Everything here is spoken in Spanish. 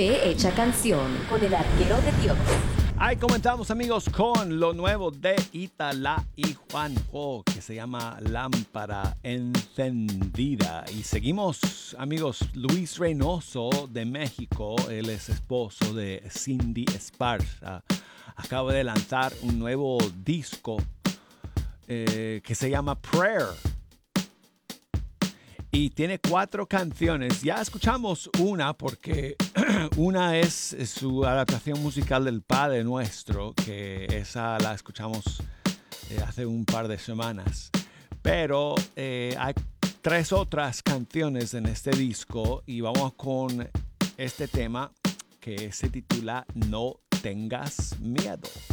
Fe Hecha Canción con el Arquero de Dios. Ahí comenzamos, amigos, con lo nuevo de Italá y Juanjo, que se llama Lámpara Encendida. Y seguimos, amigos, Luis Reynoso de México, él es esposo de Cindy Esparza. Acaba de lanzar un nuevo disco que se llama Prayer. Y tiene 4 canciones. Ya escuchamos una porque una es su adaptación musical del Padre Nuestro, que esa la escuchamos hace un par de semanas. Pero hay 3 otras canciones en este disco y vamos con este tema que se titula No tengas miedo.